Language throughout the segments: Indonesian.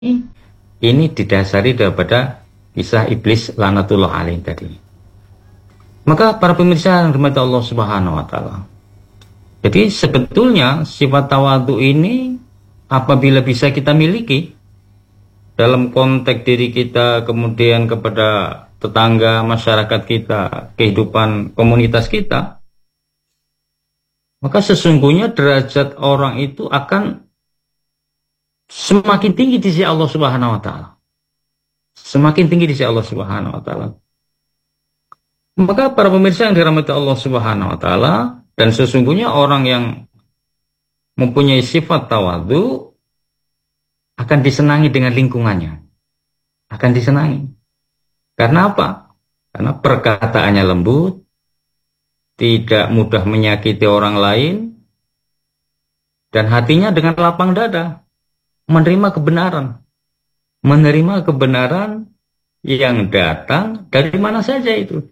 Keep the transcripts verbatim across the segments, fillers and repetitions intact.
ini didasari daripada kisah iblis laknatullah alaih tadi. Maka para pemirsa yang dirahmati Allah Subhanahu wa taala, jadi sebetulnya sifat tawadhu ini apabila bisa kita miliki dalam konteks diri kita, kemudian kepada tetangga, masyarakat kita, kehidupan komunitas kita, maka sesungguhnya derajat orang itu akan semakin tinggi di sisi Allah Subhanahu wa taala. Semakin tinggi di sisi Allah Subhanahu wa taala. Maka para pemirsa yang dirahmati Allah Subhanahu wa taala, dan sesungguhnya orang yang mempunyai sifat tawadhu akan disenangi dengan lingkungannya. Akan disenangi. Karena apa? Karena perkataannya lembut, tidak mudah menyakiti orang lain, dan hatinya dengan lapang dada menerima kebenaran. Menerima kebenaran yang datang dari mana saja itu.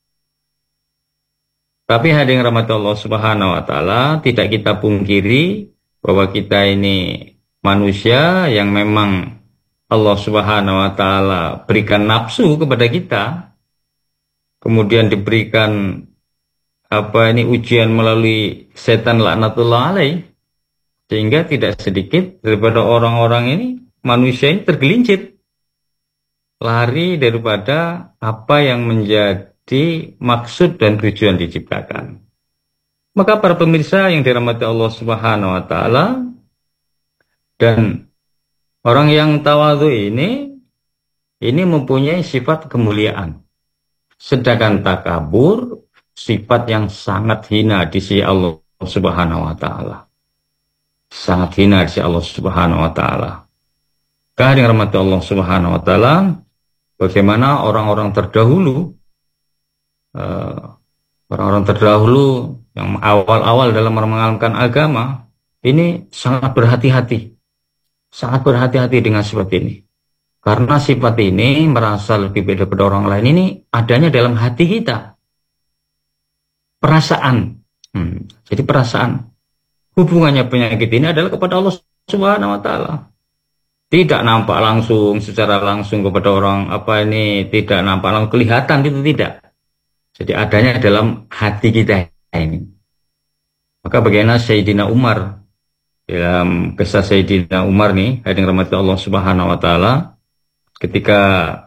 Tapi hadirin rahmat Allah Subhanahu wa taala, tidak kita pungkiri bahwa kita ini manusia yang memang Allah Subhanahu wa taala berikan nafsu kepada kita, kemudian diberikan apa ini ujian melalui setan laknatullah alaih, sehingga tidak sedikit daripada orang-orang ini, manusia ini tergelincir lari daripada apa yang menjadi maksud dan tujuan diciptakan. Maka para pemirsa yang dirahmati Allah Subhanahu wa taala, dan orang yang tawadhu ini ini mempunyai sifat kemuliaan. Sedangkan takabur sifat yang sangat hina di sisi Allah Subhanahu wa taala. Sangat hina di sisi Allah Subhanahu wa taala. Kehadiran rahmat Allah Subhanahu wa taala, bagaimana orang-orang terdahulu uh, orang-orang terdahulu yang awal-awal dalam mengamalkan agama ini sangat berhati-hati. Sangat berhati-hati dengan sifat ini. Karena sifat ini merasa lebih beda pada orang lain ini adanya dalam hati kita. Perasaan. Hmm, jadi perasaan. Hubungannya penyakit ini adalah kepada Allah Subhanahu wa taala. Tidak nampak langsung, secara langsung kepada orang apa ini, tidak nampak langsung, kelihatan itu tidak. Jadi adanya dalam hati kita ini. Maka bagaimana Sayyidina Umar, dalam kisah Sayyidina Umar nih, hadirin rahmati Allah Subhanahu wa taala, ketika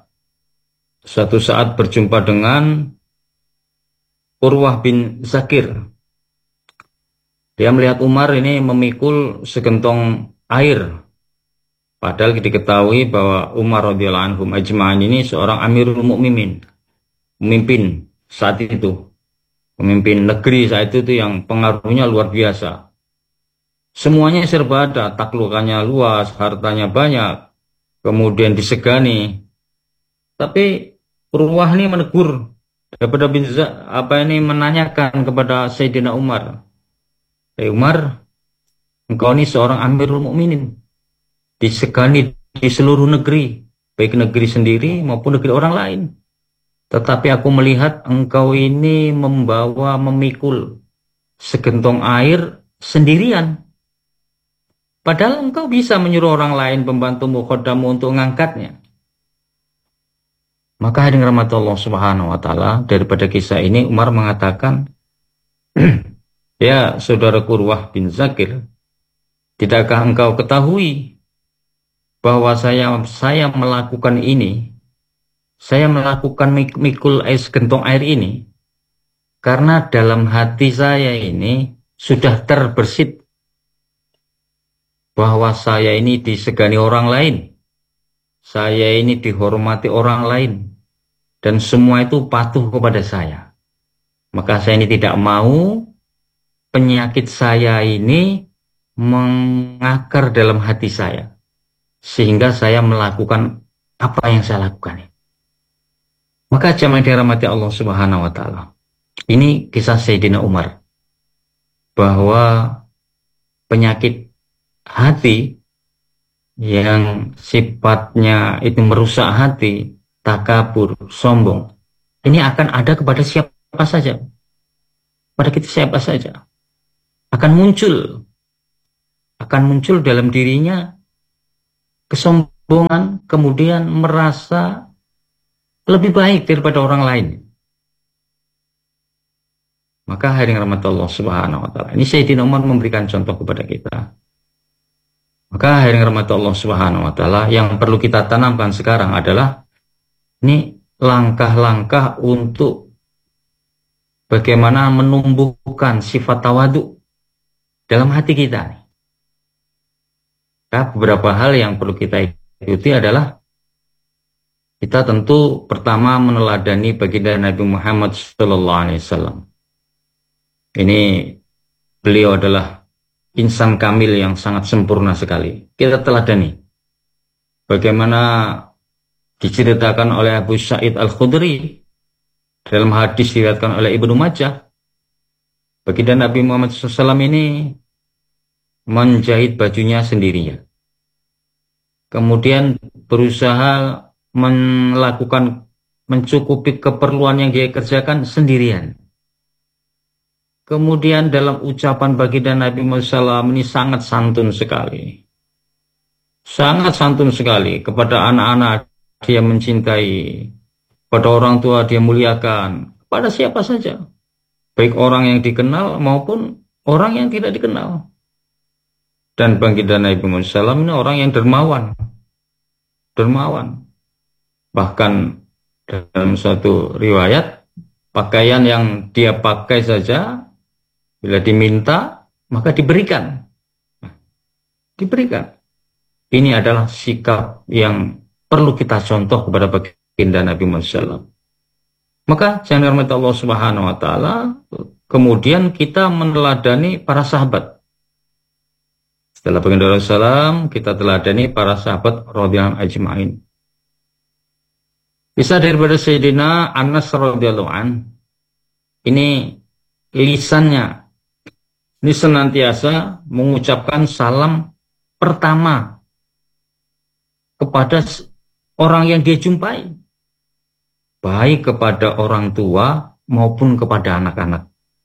suatu saat berjumpa dengan Urwah bin Zakir, dia melihat Umar ini memikul segentong air, padahal diketahui bahwa Umar radhiyallahu anhu ajma'in ini seorang Amirul Mukminin, pemimpin saat itu, pemimpin negeri saat itu, itu yang pengaruhnya luar biasa. Semuanya serba ada, taklukannya luas, hartanya banyak, kemudian disegani. Tapi Urwah ini menegur daripada bin Za, apa ini menanyakan kepada Sayyidina Umar, "Hei Umar, engkau ini seorang Amirul Mukminin, disegani di seluruh negeri, baik negeri sendiri maupun negeri orang lain. Tetapi aku melihat engkau ini membawa, memikul segentong air sendirian. Padahal engkau bisa menyuruh orang lain, pembantumu, khodamu untuk mengangkatnya." Maka hadirin rahmat Allah Subhanahu wa taala, daripada kisah ini Umar mengatakan, "Ya saudara Urwah bin Zakir, tidakkah engkau ketahui bahwa saya saya melakukan ini, saya melakukan mikul air segentong air ini karena dalam hati saya ini sudah terbersit bahwa saya ini disegani orang lain, saya ini dihormati orang lain, dan semua itu patuh kepada saya. Maka saya ini tidak mau penyakit saya ini mengakar dalam hati saya, sehingga saya melakukan apa yang saya lakukan." Maka jamaah dirahmati Allah Subhanahu wa taala, ini kisah Sayyidina Umar, bahwa penyakit hati yang sifatnya itu merusak hati, takabur, sombong, ini akan ada kepada siapa saja, pada kita siapa saja, akan muncul, akan muncul dalam dirinya kesombongan, sombongan, kemudian merasa lebih baik daripada orang lain. Maka hadirin rahmat Allah Subhanahu wa taala, ini Sayyidina Umar memberikan contoh kepada kita. Maka hadirin rahmat Allah Subhanahu wa taala, yang perlu kita tanamkan sekarang adalah ini langkah-langkah untuk bagaimana menumbuhkan sifat tawadu dalam hati kita. Nah, beberapa hal yang perlu kita ikuti adalah kita tentu pertama meneladani baginda Nabi Muhammad Sallallahu Alaihi Wasallam. Ini beliau adalah insan kamil yang sangat sempurna sekali. Kita teladani bagaimana diceritakan oleh Abu Sa'id Al-Khudri dalam hadis diriwayatkan oleh Ibnu Majah. Baginda Nabi Muhammad shallallahu alaihi wasallam ini menjahit bajunya sendirinya. Kemudian berusaha melakukan mencukupi keperluan yang dia kerjakan sendirian. Kemudian dalam ucapan baginda Nabi Muhammad shallallahu alaihi wasallam ini sangat santun sekali. Sangat santun sekali kepada anak-anak dia mencintai, pada orang tua dia muliakan, pada siapa saja. Baik orang yang dikenal maupun orang yang tidak dikenal. Dan baginda Nabi Muhammad shallallahu alaihi wasallam ini orang yang dermawan. Dermawan. Bahkan dalam suatu riwayat, pakaian yang dia pakai saja, bila diminta, maka diberikan. Diberikan. Ini adalah sikap yang perlu kita contoh kepada baginda Nabi Muhammad shallallahu alaihi wasallam. Maka jangan hormat Allah Subhanahu wa taala, kemudian kita meneladani para sahabat. Setelah baginda Rasulullah shallallahu alaihi wasallam, kita teladani para sahabat radhiyallahu ajma'in. Bisa daripada Sayyidina Anas radhiyallahu an, ini lisannya ini senantiasa mengucapkan salam pertama kepada orang yang dia jumpai, baik kepada orang tua maupun kepada anak-anak.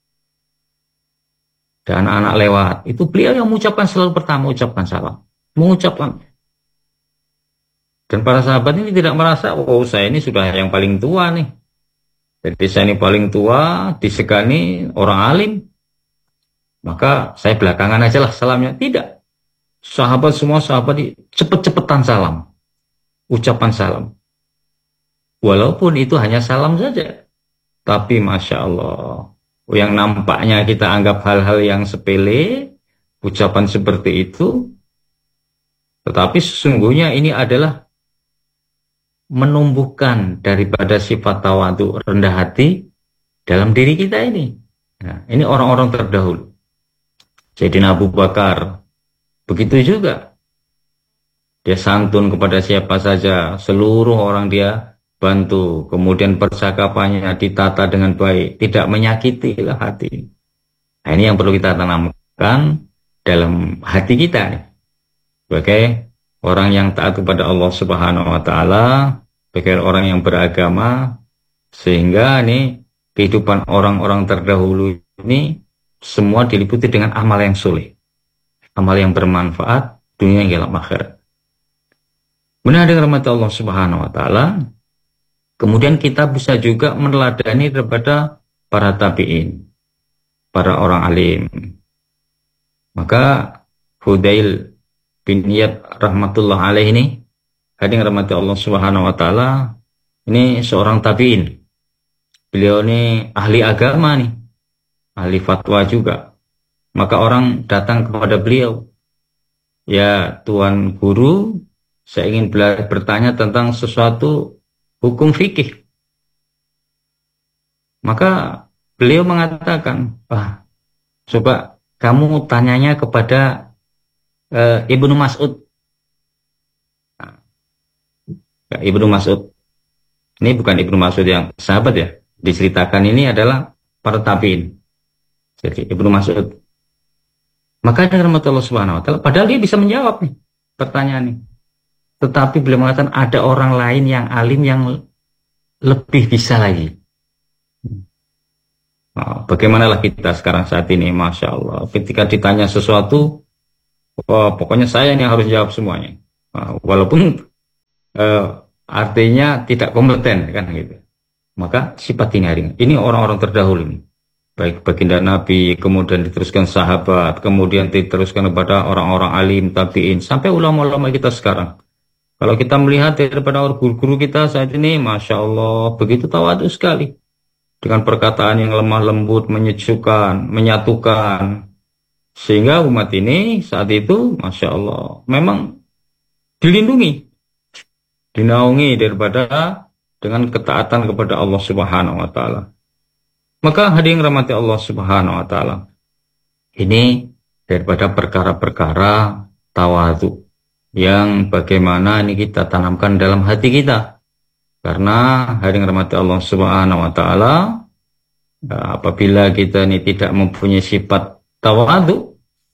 Dan anak-anak lewat, itu beliau yang mengucapkan selalu pertama, ucapkan salam, mengucapkan. Dan para sahabat ini tidak merasa, oh saya ini sudah yang paling tua nih, jadi saya ini paling tua, disegani orang alim, maka saya belakangan aja lah salamnya. Tidak. Sahabat semua sahabat ini cepet-cepetan salam, ucapan salam. Walaupun itu hanya salam saja, tapi Masya Allah, yang nampaknya kita anggap hal-hal yang sepele, ucapan seperti itu, tetapi sesungguhnya ini adalah menumbuhkan daripada sifat tawadhu, rendah hati dalam diri kita ini. Nah, ini orang-orang terdahulu. Sayyidina Abu Bakar, begitu juga. Dia santun kepada siapa saja, seluruh orang dia bantu. Kemudian percakapannya ditata dengan baik, tidak menyakiti lah hati. Nah, ini yang perlu kita tanamkan dalam hati kita. Sebagai orang yang taat kepada Allah Subhanahu wa taala, sebagai orang yang beragama, sehingga ini kehidupan orang-orang terdahulu ini semua diliputi dengan amal yang soleh, amal yang bermanfaat dunia yang akhirat. Benar dengan rahmat Allah Subhanahu wa taala. Kemudian kita bisa juga meneladani daripada para tabi'in, para orang alim. Maka Fudail bin Iyad rahmatullah alaih ini, hadirin rahmati Allah Subhanahu wa taala, ini seorang tabi'in. Beliau ini ahli agama nih, ahli fatwa juga. Maka orang datang kepada beliau, ya Tuan Guru, saya ingin bertanya tentang sesuatu hukum fikih. Maka beliau mengatakan, ah, coba kamu tanyanya kepada uh, Ibnu Mas'ud. Nah, Ibnu Mas'ud. Ini bukan Ibnu Mas'ud yang sahabat ya. Diceritakan ini adalah para tabi'in. Jadi Ibnu Mas'ud. Maka dengan rahmat Allah Subhanahu wa taala, padahal dia bisa menjawab nih pertanyaan ini. Tetapi beliau mengatakan ada orang lain yang alim yang lebih bisa lagi. Nah, bagaimanalah kita sekarang saat ini, Masya Allah. Ketika ditanya sesuatu, oh, pokoknya saya yang harus jawab semuanya. Nah, walaupun eh, artinya tidak kompeten kan gitu. Maka sifat ini hari ini orang-orang terdahulu ini, baik baginda Nabi, kemudian diteruskan sahabat, kemudian diteruskan kepada orang-orang alim, tabiin, sampai ulama-ulama kita sekarang. Kalau kita melihat daripada guru-guru kita saat ini, Masya Allah, begitu tawadu sekali. Dengan perkataan yang lemah lembut, menyejukkan, menyatukan. Sehingga umat ini saat itu, Masya Allah, memang dilindungi. Dinaungi daripada dengan ketaatan kepada Allah Subhanahu wa Ta'ala. Maka hadirin rahmati Allah Subhanahu wa Ta'ala, ini daripada perkara-perkara tawadhu yang bagaimana ini kita tanamkan dalam hati kita. Karena hadirin rahmati Allah Subhanahu wa Ta'ala, apabila kita ini tidak mempunyai sifat tawadhu,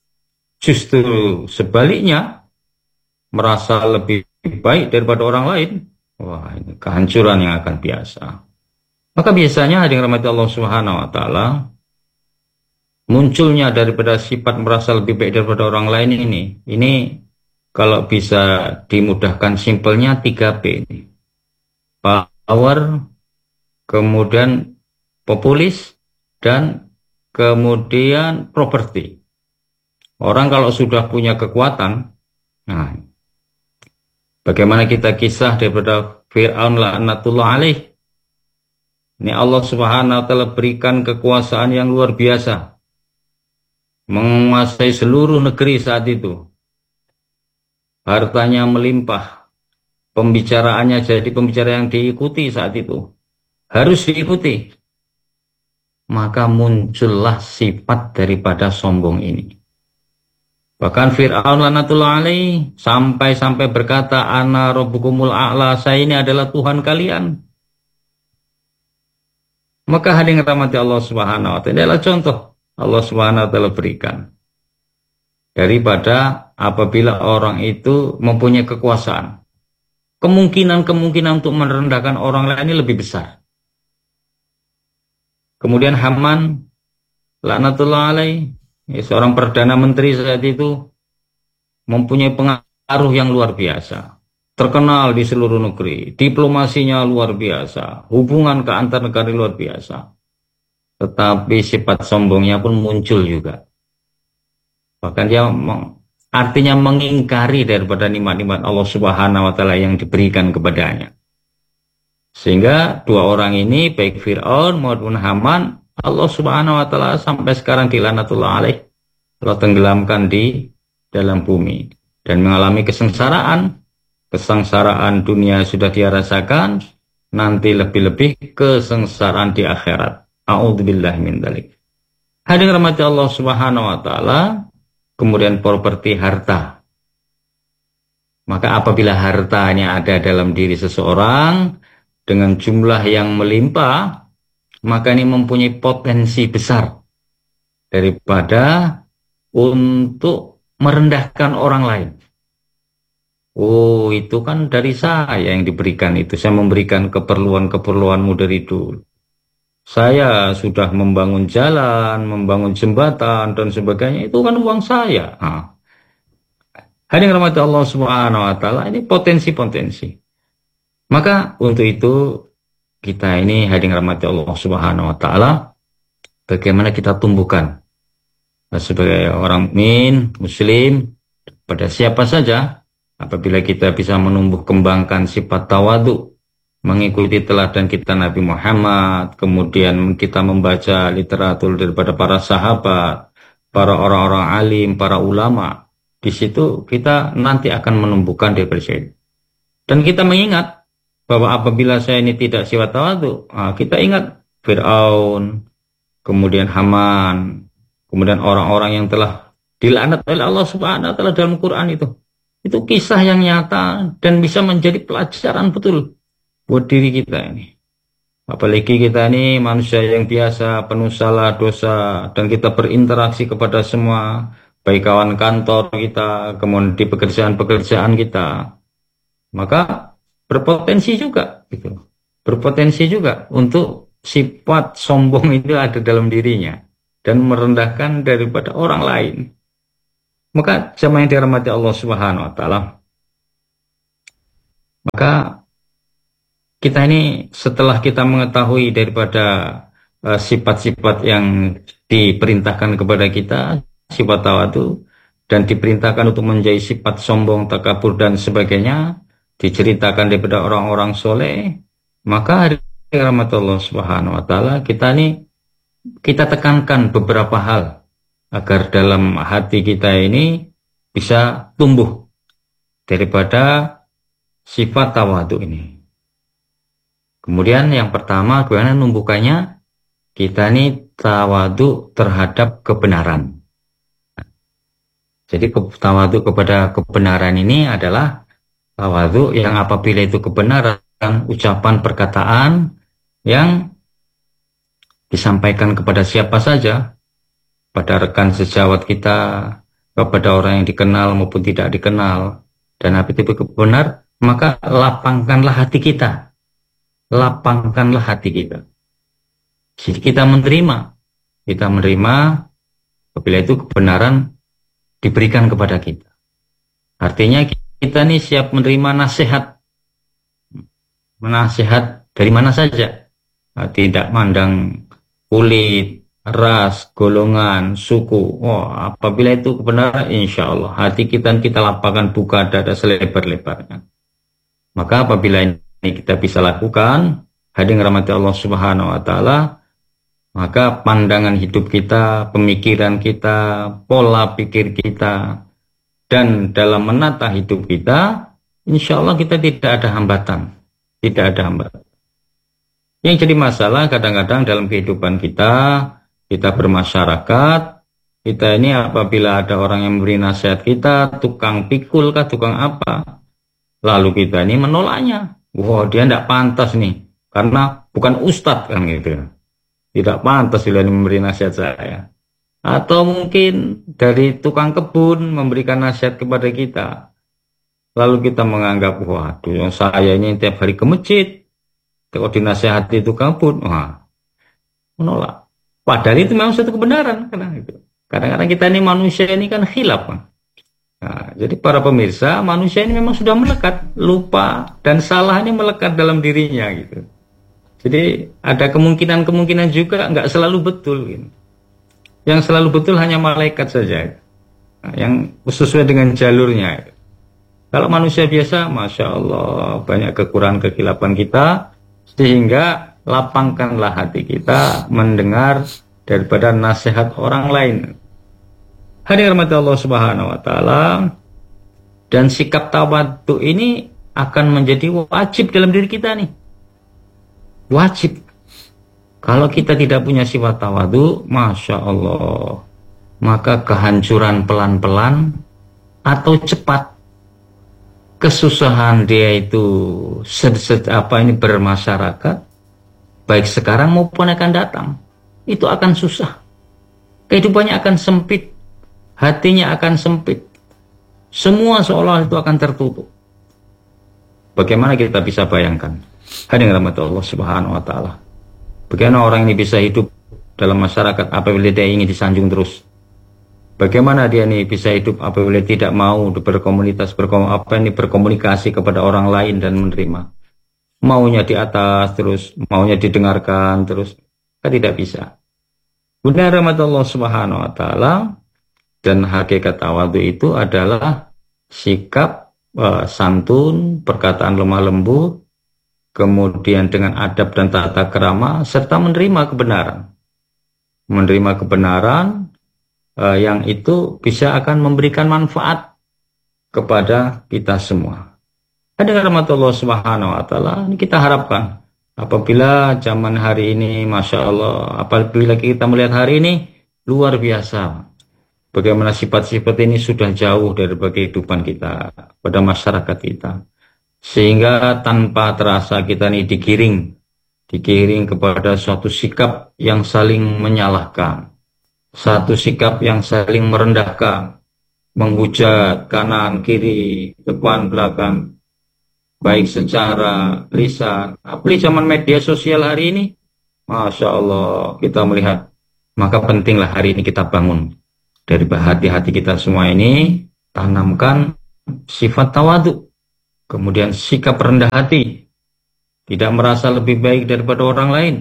justru sebaliknya merasa lebih baik daripada orang lain, wah, ini kehancuran yang akan biasa. Maka biasanya hadirin rahmati Allah Subhanahu wa Ta'ala, munculnya daripada sifat merasa lebih baik daripada orang lain ini, ini kalau bisa dimudahkan simpelnya tiga P ini. Power, kemudian populis, dan kemudian properti. Orang kalau sudah punya kekuatan, nah, bagaimana kita kisah daripada Fir'aun laknatullah alaih. Ini Allah Subhanahu wa Ta'ala berikan kekuasaan yang luar biasa. Menguasai seluruh negeri saat itu. Hartanya melimpah. Pembicaraannya jadi pembicara yang diikuti saat itu. Harus diikuti. Maka muncullah sifat daripada sombong ini. Bahkan Fir'aun laknatullah alaih sampai-sampai berkata, Ana rabbukumul a'la, saya ini adalah Tuhan kalian. Maka hadirin rahmati Allah Subhanahu wa Ta'ala, ini adalah contoh Allah Subhanahu wa Ta'ala berikan. Daripada apabila orang itu mempunyai kekuasaan, kemungkinan-kemungkinan untuk merendahkan orang lain ini lebih besar. Kemudian Haman laknatullah alaih, ya, seorang perdana menteri saat itu, mempunyai pengaruh yang luar biasa, terkenal di seluruh negeri, diplomasinya luar biasa, hubungan ke antar negara luar biasa, tetapi sifat sombongnya pun muncul juga. Bahkan dia artinya mengingkari daripada nikmat-nikmat Allah Subhanahu wa Ta'ala yang diberikan kepadanya. Sehingga dua orang ini, baik Fir'aun maupun Haman, Allah Subhanahu wa Ta'ala sampai sekarang dilaknatullah alaih, Allah tenggelamkan di dalam bumi dan mengalami kesengsaraan. Kesengsaraan dunia sudah dia rasakan, nanti lebih-lebih kesengsaraan di akhirat. A'udzubillahi min dzalik. Hadirin rahmati Allah Subhanahu wa Ta'ala, kemudian properti harta. Maka apabila hartanya ada dalam diri seseorang dengan jumlah yang melimpah, maka ini mempunyai potensi besar daripada untuk merendahkan orang lain. Oh, itu kan dari saya yang diberikan itu. Saya memberikan keperluan-keperluanmu dari dulu. Saya sudah membangun jalan, membangun jembatan, dan sebagainya. Itu kan uang saya. Nah, hadirin rahmati Allah Subhanahu wa Ta'ala, ini potensi-potensi. Maka untuk itu, kita ini hadirin rahmati Allah Subhanahu wa Ta'ala, bagaimana kita tumbuhkan sebagai orang mukmin, muslim, pada siapa saja, apabila kita bisa menumbuh kembangkan sifat tawadhu, mengikuti teladan kita Nabi Muhammad, kemudian kita membaca literatur daripada para sahabat, para orang-orang alim, para ulama, di situ kita nanti akan menumbuhkan depresi. Dan kita mengingat bahwa apabila saya ini tidak sifat tawadhu, nah kita ingat Fir'aun, kemudian Haman, kemudian orang-orang yang telah dilaknat oleh Allah Subhanahu wa Ta'ala dalam Quran itu. Itu kisah yang nyata dan bisa menjadi pelajaran betul buat diri kita ini. Apalagi kita ini manusia yang biasa, penuh salah, dosa, dan kita berinteraksi kepada semua, baik kawan kantor kita, kemudian di pekerjaan-pekerjaan kita. Maka berpotensi juga, gitu. Berpotensi juga untuk sifat sombong itu ada dalam dirinya dan merendahkan daripada orang lain. Maka jamaah yang dirahmati Allah Subhanahu wa Ta'ala, Maka kita ini setelah kita mengetahui daripada uh, sifat-sifat yang diperintahkan kepada kita, sifat tawadu, dan diperintahkan untuk menjadi sifat sombong, takabur, dan sebagainya, diceritakan daripada orang-orang soleh, maka hari rahmatullah subhanahu wa ta'ala, kita ini, kita tekankan beberapa hal, agar dalam hati kita ini bisa tumbuh daripada sifat tawadu ini. Kemudian yang pertama, bagaimana numbuhkannya? Kita ini tawadu terhadap kebenaran. Jadi tawadu kepada kebenaran ini adalah tawadu yang apabila itu kebenaran, ucapan perkataan yang disampaikan kepada siapa saja, pada rekan sejawat kita, kepada orang yang dikenal maupun tidak dikenal, dan apabila itu benar, maka lapangkanlah hati kita. Lapangkanlah hati kita. Jadi kita menerima, kita menerima apabila itu kebenaran diberikan kepada kita. Artinya kita ini siap menerima nasihat, menasihat dari mana saja, tidak mandang kulit, ras, golongan, suku. Oh, apabila itu kebenaran, insya Allah hati kita kita lapangkan, buka dada selebar-lebarnya. Maka apabila ini ini kita bisa lakukan, hadirin rahmati Allah subhanahu wa ta'ala, maka pandangan hidup kita, pemikiran kita, pola pikir kita, dan dalam menata hidup kita, insya Allah kita tidak ada hambatan. Tidak ada hambatan. Yang jadi masalah kadang-kadang dalam kehidupan kita, kita bermasyarakat, kita ini apabila ada orang yang memberi nasihat kita, tukang pikul kah, tukang apa, lalu kita ini menolaknya. Wah, dia tidak pantas nih, karena bukan ustadz kan gitu. Tidak pantas dia memberi nasihat saya. Atau mungkin dari tukang kebun memberikan nasihat kepada kita. Lalu kita menganggap, waduh, saya ini tiap hari ke masjid, kalau dinasihati tukang kebun, wah, menolak. Padahal itu memang suatu kebenaran. Kadang-kadang kita ini manusia ini kan khilaf kan. Nah, jadi para pemirsa, manusia ini memang sudah melekat, lupa dan salah ini melekat dalam dirinya gitu. Jadi ada kemungkinan-kemungkinan juga nggak selalu betul gitu. Yang selalu betul hanya malaikat saja, nah, yang sesuai dengan jalurnya. Kalau manusia biasa, masya Allah banyak kekurangan kekilapan kita, sehingga lapangkanlah hati kita mendengar daripada nasihat orang lain. Hadirin rahmati Allah subhanahu wa ta'ala, dan sikap tawadu ini akan menjadi wajib dalam diri kita nih. Wajib. Kalau kita tidak punya sifat tawadu, masya Allah, maka kehancuran pelan-pelan atau cepat. Kesusahan dia itu sed-sed apa ini bermasyarakat, baik sekarang maupun akan datang, itu akan susah. Kehidupannya akan sempit. Hatinya akan sempit. Semua seolah itu akan tertutup. Bagaimana kita bisa bayangkan? Hadirin rahmati Allah subhanahu wa ta'ala. Bagaimana orang ini bisa hidup dalam masyarakat apabila dia ingin disanjung terus? Bagaimana dia ini bisa hidup apabila tidak mau berkomunitas, berkom apa ini berkomunikasi kepada orang lain dan menerima? Maunya di atas terus, maunya didengarkan terus. Kan tidak bisa. Hadirin rahmati Allah subhanahu wa ta'ala. Dan hakikat tawadu itu adalah sikap uh, santun, perkataan lemah lembut, kemudian dengan adab dan tata krama, serta menerima kebenaran. Menerima kebenaran uh, yang itu bisa akan memberikan manfaat kepada kita semua. Hadirin rahmatullah subhanahu wa ta'ala, ini kita harapkan apabila zaman hari ini, masya Allah, apabila kita melihat hari ini, luar biasa. Bagaimana sifat-sifat ini sudah jauh dari kehidupan kita, pada masyarakat kita. Sehingga tanpa terasa kita ini digiring, digiring kepada suatu sikap yang saling menyalahkan. Satu sikap yang saling merendahkan, menghujat kanan, kiri, depan, belakang. Baik secara lisan, apalagi zaman media sosial hari ini, masya Allah kita melihat. Maka pentinglah hari ini kita bangun. Dari hati-hati kita semua ini, tanamkan sifat tawadu. kemudian sikap rendah hati, tidak merasa lebih baik daripada orang lain.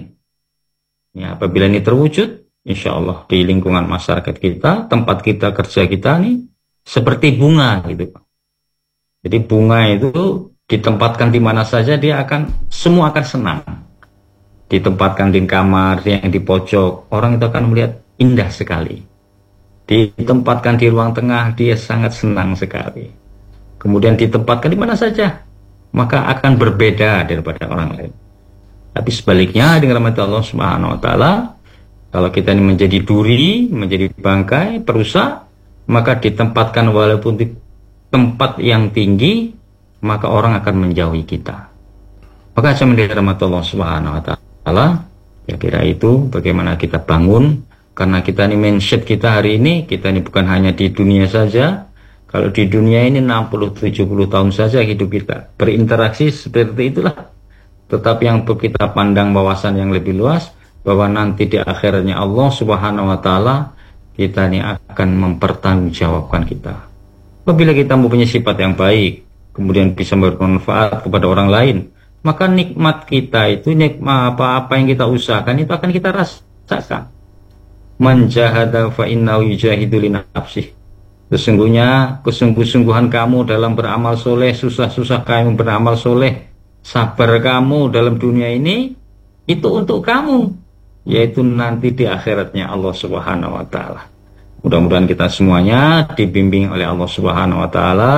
Ya, apabila ini terwujud, insya Allah di lingkungan masyarakat kita, tempat kita kerja kita nih seperti bunga gitu. Jadi bunga itu ditempatkan di mana saja dia akan semua akan senang. Ditempatkan di kamar yang di pojok, orang itu akan melihat indah sekali. Ditempatkan di ruang tengah, dia sangat senang sekali. Kemudian ditempatkan di mana saja, maka akan berbeda daripada orang lain. Tapi sebaliknya dengan rahmat Allah Subhanahu wa taala, kalau kita ini menjadi duri, menjadi bangkai, perusak, maka ditempatkan walaupun di tempat yang tinggi, maka orang akan menjauhi kita. Maka saya mendengar rahmat Allah Subhanahu wa taala, kira-kira itu bagaimana kita bangun, karena kita ini mindset kita hari ini, kita ini bukan hanya di dunia saja. Kalau di dunia ini enam puluh tujuh puluh tahun saja hidup kita berinteraksi seperti itulah. Tetapi yang kita pandang wawasan yang lebih luas, bahwa nanti di akhirnya Allah Subhanahu wa taala kita ini akan mempertanggungjawabkan kita. Apabila kita mempunyai sifat yang baik, kemudian bisa bermanfaat kepada orang lain, maka nikmat kita itu, nikmat apa-apa yang kita usahakan itu akan kita rasakan. Man jahada fa innahu yujahidu li nafsihi. Sesungguhnya kesungguh-sungguhan kamu dalam beramal soleh, susah-susah kamu beramal soleh, sabar kamu dalam dunia ini, itu untuk kamu, yaitu nanti di akhiratnya Allah Subhanahu wa taala. Mudah-mudahan kita semuanya dibimbing oleh Allah Subhanahu wa taala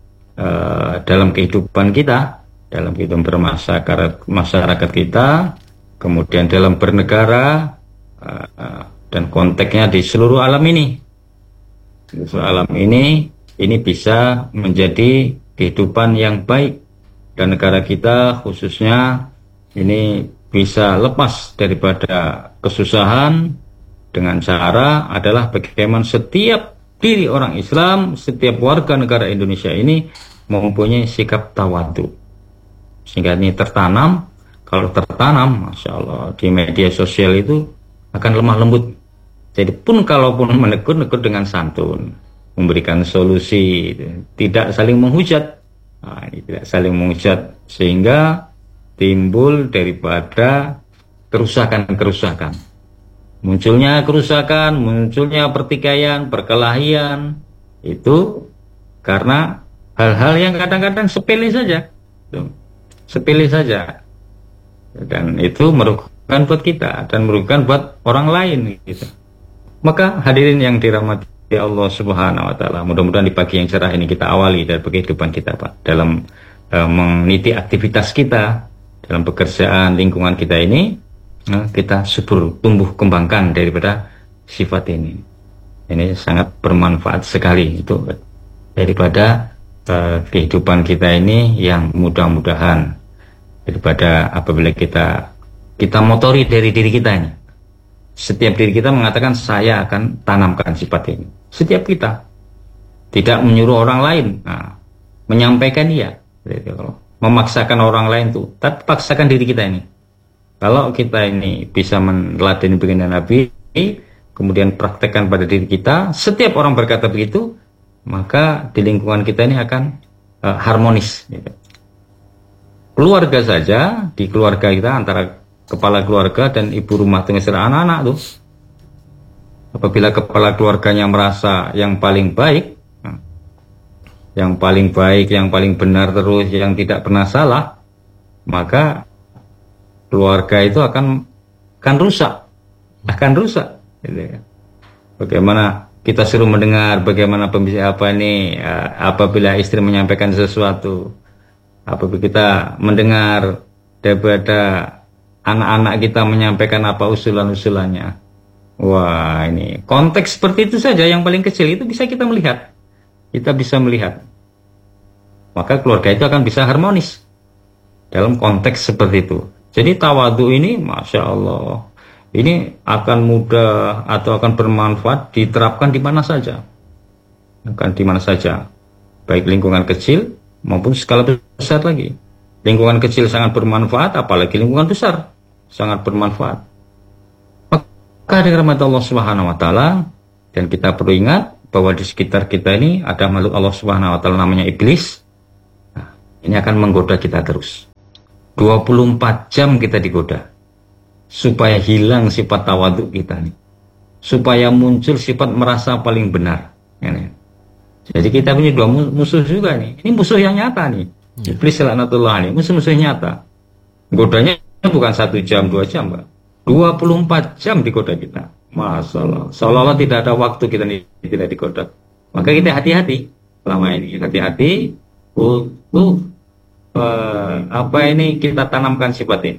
uh, dalam kehidupan kita, dalam kehidupan bermasyarakat masyarakat kita, kemudian dalam bernegara, uh, uh, dan konteksnya di seluruh alam ini. Alam ini ini bisa menjadi kehidupan yang baik, dan negara kita khususnya ini bisa lepas daripada kesusahan dengan cara adalah bagaimana setiap diri orang Islam, setiap warga negara Indonesia ini mempunyai sikap tawadu, sehingga ini tertanam. Kalau tertanam, masya Allah, di media sosial itu akan lemah lembut. Jadi pun kalaupun menegur, negur dengan santun, memberikan solusi, tidak saling menghujat. Nah, ini tidak saling menghujat, sehingga timbul daripada kerusakan-kerusakan. Munculnya kerusakan, munculnya pertikaian, perkelahian, itu karena hal-hal yang kadang-kadang sepele saja. Sepele saja. Dan itu merugikan buat kita, dan merugikan buat orang lain gitu. Maka hadirin yang dirahmati Allah Subhanahu wa taala, mudah-mudahan di pagi yang cerah ini kita awali dari kehidupan kita, Pak, dalam uh, meniti aktivitas kita, dalam pekerjaan lingkungan kita ini, uh, kita subur, tumbuh kembangkan daripada sifat ini. Ini sangat bermanfaat sekali itu daripada uh, kehidupan kita ini, yang mudah-mudahan daripada apabila kita kita motori dari diri kita ini. Setiap diri kita mengatakan saya akan tanamkan sifat ini. Setiap kita tidak menyuruh orang lain, nah, menyampaikan iya, memaksakan orang lain tuh, tapi paksakan diri kita ini. Kalau kita ini bisa meneladani baginda Nabi, kemudian praktekkan pada diri kita, setiap orang berkata begitu, maka di lingkungan kita ini akan uh, harmonis. Gitu. Keluarga saja, di keluarga kita antara kepala keluarga dan ibu rumah tangga serta anak-anak tuh, apabila kepala keluarganya merasa yang paling baik, yang paling baik, yang paling benar terus, yang tidak pernah salah, maka keluarga itu akan akan rusak, akan rusak. Bagaimana kita suruh mendengar, bagaimana pembicara apa ini, apabila istri menyampaikan sesuatu, apabila kita mendengar daripada anak-anak kita menyampaikan apa usulan-usulannya. Wah, ini konteks seperti itu saja yang paling kecil itu bisa kita melihat. Kita bisa melihat. Maka keluarga itu akan bisa harmonis dalam konteks seperti itu. Jadi tawadu ini, Masya Allah, ini akan mudah atau akan bermanfaat diterapkan di mana saja. Akan di mana saja. Baik lingkungan kecil maupun skala besar lagi. Lingkungan kecil sangat bermanfaat, apalagi lingkungan besar sangat bermanfaat. Maka dengan rahmat Allah Subhanahu wa taala, dan kita perlu ingat bahwa di sekitar kita ini ada makhluk Allah Subhanahu wa taala namanya iblis. Nah, ini akan menggoda kita terus. dua puluh empat jam kita digoda supaya hilang sifat tawaduk kita nih, supaya muncul sifat merasa paling benar. Jadi kita punya dua musuh juga nih. Ini musuh yang nyata nih. Iblis laknatullah nih, musuh-musuh nyata. Godanya bukan satu jam, dua jam, Pak. dua puluh empat jam digoda kita. Masalah. Seolah-olah tidak ada waktu kita nih, tidak digoda. Maka kita hati-hati selama ini. Hati-hati untuk uh, apa ini kita tanamkan sifat ini.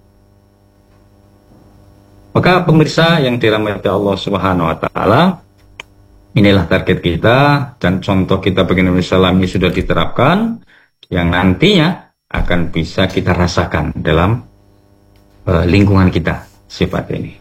Maka pemirsa yang dirahmati Allah Subhanahu wa taala, inilah target kita dan contoh kita bagi Nabi Sallam ini sudah diterapkan yang nantinya akan bisa kita rasakan dalam uh, lingkungan kita sifat ini.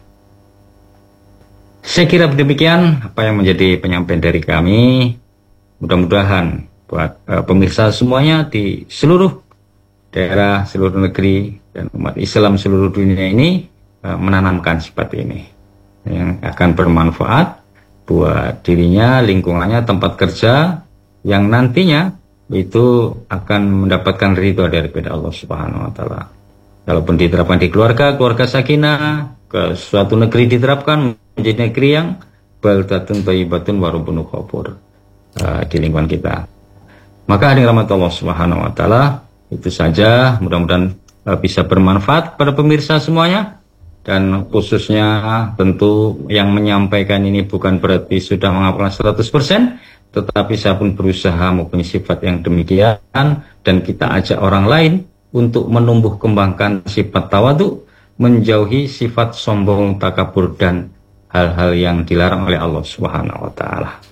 Saya kira demikian apa yang menjadi penyampaian dari kami. Mudah-mudahan buat uh, pemirsa semuanya di seluruh daerah, seluruh negeri dan umat Islam seluruh dunia ini uh, menanamkan sifat ini yang akan bermanfaat buat dirinya, lingkungannya, tempat kerja yang nantinya itu akan mendapatkan ridho daripada Allah Subhanahu wa taala. Kalaupun diterapkan di keluarga, keluarga sakinah, ke suatu negeri diterapkan menjadi negeri yang baldatun thayyibatun wa rabbun ghafur uh, di lingkungan kita. Maka hadirin rahmat Allah Subhanahu wa taala, itu saja mudah-mudahan uh, bisa bermanfaat pada pemirsa semuanya. Dan khususnya tentu yang menyampaikan ini bukan berarti sudah menghafal seratus persen, tetapi saya pun berusaha mempunyai sifat yang demikian dan kita ajak orang lain untuk menumbuh kembangkan sifat tawadhu, menjauhi sifat sombong, takabur dan hal-hal yang dilarang oleh Allah Subhanahu wa taala.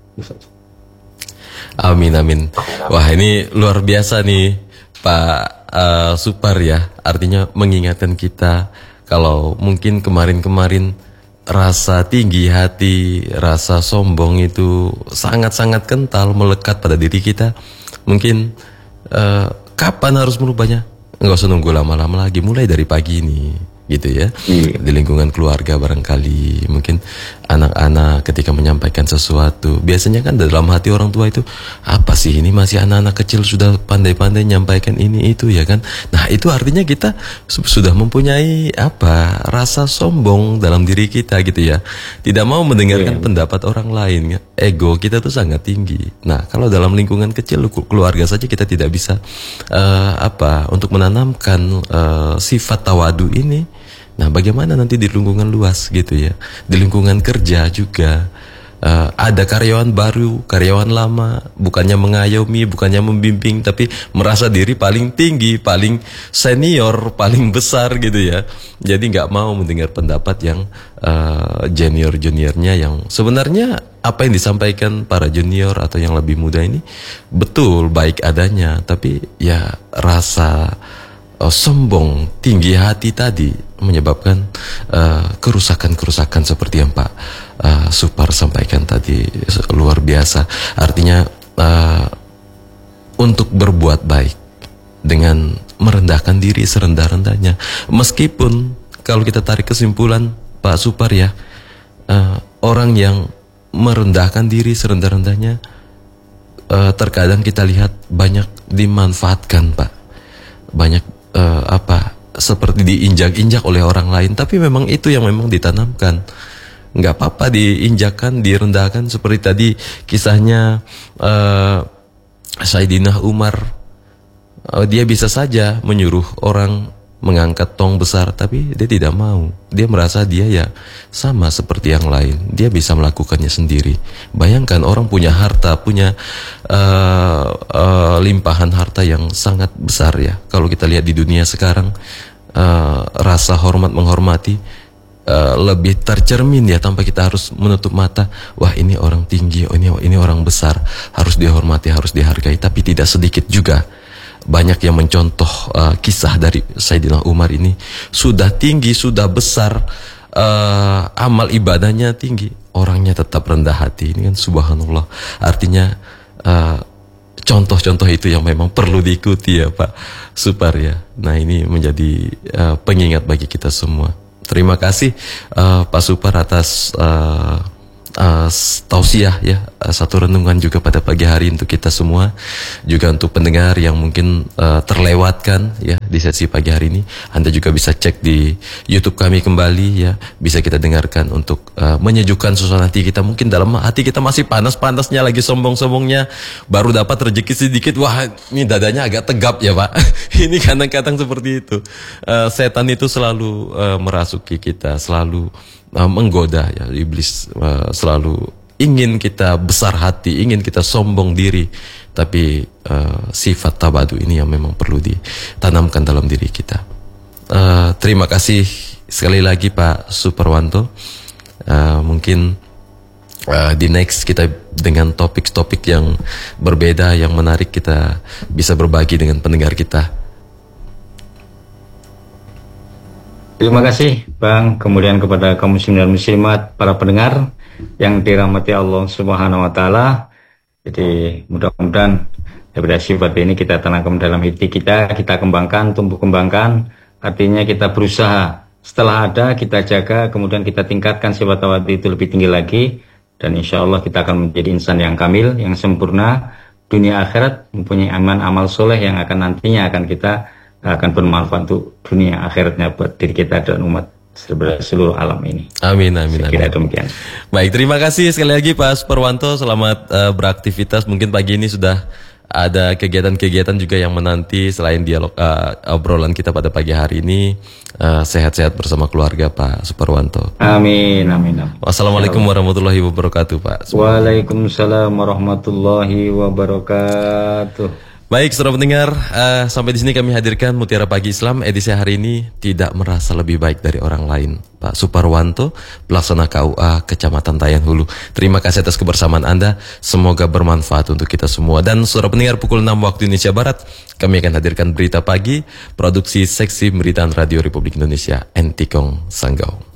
Amin amin. Wah, ini luar biasa nih Pak uh, Supar ya. Artinya mengingatkan kita kalau mungkin kemarin-kemarin rasa tinggi hati, rasa sombong itu sangat-sangat kental melekat pada diri kita. Mungkin uh, kapan harus merubahnya? Enggak usah nunggu lama-lama lagi, mulai dari pagi ini, gitu ya. Hmm. Di lingkungan keluarga barangkali, mungkin anak-anak ketika menyampaikan sesuatu, biasanya kan dalam hati orang tua itu, apa sih ini masih anak-anak kecil sudah pandai-pandai menyampaikan ini itu ya kan. Nah itu artinya kita sudah mempunyai apa, rasa sombong dalam diri kita gitu ya. Tidak mau mendengarkan yeah. pendapat orang lain, ego kita tuh sangat tinggi. Nah kalau dalam lingkungan kecil keluarga saja kita tidak bisa uh, apa untuk menanamkan uh, sifat tawadu ini. Nah, bagaimana nanti di lingkungan luas gitu ya, di lingkungan kerja juga uh, ada karyawan baru, karyawan lama, bukannya mengayomi, bukannya membimbing, tapi merasa diri paling tinggi, paling senior, paling besar gitu ya. Jadi nggak mau mendengar pendapat yang uh, junior-juniornya yang sebenarnya apa yang disampaikan para junior atau yang lebih muda ini betul baik adanya, tapi ya rasa uh, sombong, tinggi hati tadi menyebabkan uh, kerusakan-kerusakan seperti yang Pak uh, Supar sampaikan tadi, luar biasa. Artinya uh, untuk berbuat baik dengan merendahkan diri serendah-rendahnya, meskipun kalau kita tarik kesimpulan Pak Supar ya, uh, orang yang merendahkan diri serendah-rendahnya uh, terkadang kita lihat banyak dimanfaatkan Pak, banyak uh, apa seperti diinjak-injak oleh orang lain, tapi memang itu yang memang ditanamkan. Nggak apa-apa diinjakkan, direndahkan seperti tadi kisahnya uh, Sayyidina Umar. Uh, dia bisa saja menyuruh orang mengangkat tong besar, tapi dia tidak mau. Dia merasa dia ya sama seperti yang lain, dia bisa melakukannya sendiri. Bayangkan orang punya harta, punya uh, uh, limpahan harta yang sangat besar ya. Kalau kita lihat di dunia sekarang, uh, rasa hormat menghormati uh, lebih tercermin ya, tanpa kita harus menutup mata. Wah ini orang tinggi, oh, ini ini orang besar, harus dihormati, harus dihargai. Tapi tidak sedikit juga banyak yang mencontoh uh, kisah dari Sayyidina Umar ini, sudah tinggi, sudah besar, uh, amal ibadahnya tinggi, orangnya tetap rendah hati. Ini kan subhanallah. Artinya uh, contoh-contoh itu yang memang perlu diikuti ya Pak Supar ya. Nah ini menjadi uh, pengingat bagi kita semua. Terima kasih uh, Pak Supar atas uh, uh, tausiah ya, uh, satu renungan juga pada pagi hari untuk kita semua, juga untuk pendengar yang mungkin uh, terlewatkan ya di sesi pagi hari ini. Anda juga bisa cek di YouTube kami kembali ya, bisa kita dengarkan untuk uh, menyejukkan suasana hati kita. Mungkin dalam hati kita masih panas-panasnya, lagi sombong-sombongnya, baru dapat rezeki sedikit, wah ini dadanya agak tegap ya Pak. Ini kadang-kadang seperti itu. Uh, setan itu selalu uh, merasuki kita, selalu Uh, menggoda ya, iblis uh, selalu ingin kita besar hati, ingin kita sombong diri, tapi uh, sifat tabadu ini yang memang perlu ditanamkan dalam diri kita. Uh, terima kasih sekali lagi Pak Suparwanto. Uh, mungkin uh, di next kita dengan topik-topik yang berbeda, yang menarik, kita bisa berbagi dengan pendengar kita. Terima kasih Bang, kemudian kepada kaum muslimin dan muslimat, para pendengar yang dirahmati Allah Subhanahu wa taala. Jadi mudah-mudahan daripada sifat ini kita tanamkan dalam hati kita, kita kembangkan, tumbuh kembangkan. Artinya kita berusaha, setelah ada kita jaga, kemudian kita tingkatkan sifat tawadu itu lebih tinggi lagi, dan insya Allah kita akan menjadi insan yang kamil, yang sempurna, dunia akhirat, mempunyai aman amal soleh yang akan nantinya akan kita akan bermanfaat untuk dunia akhiratnya buat diri kita dan umat seluruh alam ini. Amin, amin, amin. Kira demikian. Baik, terima kasih sekali lagi Pak Suparwanto. Selamat uh, beraktivitas. Mungkin pagi ini sudah ada kegiatan-kegiatan juga yang menanti selain dialog uh, obrolan kita pada pagi hari ini. Uh, sehat-sehat bersama keluarga Pak Suparwanto. Amin, amin, amin. Wassalamualaikum warahmatullahi wabarakatuh Pak. Waalaikumsalam warahmatullahi wabarakatuh. Baik, saudara pendengar, uh, sampai di sini kami hadirkan Mutiara Pagi Islam edisi hari ini. Tidak merasa lebih baik dari orang lain, Pak Suparwanto, pelaksana K U A Kecamatan Tayan Hulu. Terima kasih atas kebersamaan Anda. Semoga bermanfaat untuk kita semua. Dan saudara pendengar, pukul enam waktu Indonesia Barat, kami akan hadirkan berita pagi, produksi Seksi Pemberitaan Radio Republik Indonesia, Entikong Sanggau.